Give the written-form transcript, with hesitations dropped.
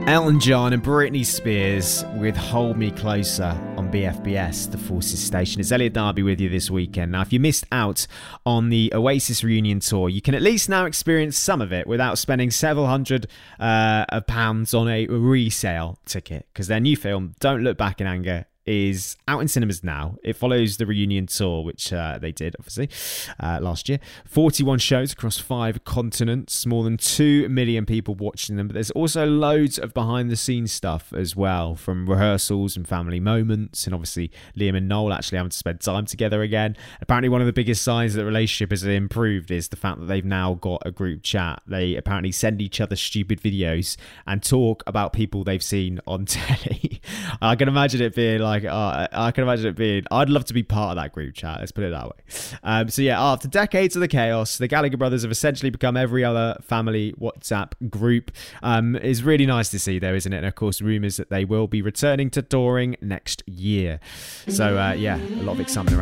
Elton John and Britney Spears with Hold Me Closer on BFBS, the Forces station. It's Elliot Darby with you this weekend. Now, if you missed out on the Oasis reunion tour, you can at least now experience some of it without spending several hundred of pounds on a resale ticket, because their new film, Don't Look Back in Anger, is out in cinemas now. It follows the reunion tour, which they did, obviously, last year. 41 shows across 5 continents, more than 2 million people watching them. But there's also loads of behind-the-scenes stuff as well, from rehearsals and family moments, and obviously Liam and Noel actually having to spend time together again. Apparently one of the biggest signs that the relationship has improved is the fact that they've now got a group chat. They apparently send each other stupid videos and talk about people they've seen on telly. I can imagine it being like, I'd love to be part of that group chat, let's put it that way. So yeah, after decades of the chaos, the Gallagher brothers have essentially become every other family WhatsApp group. It's really nice to see though, isn't it? And of course, rumours that they will be returning to touring next year. So yeah, a lot of excitement around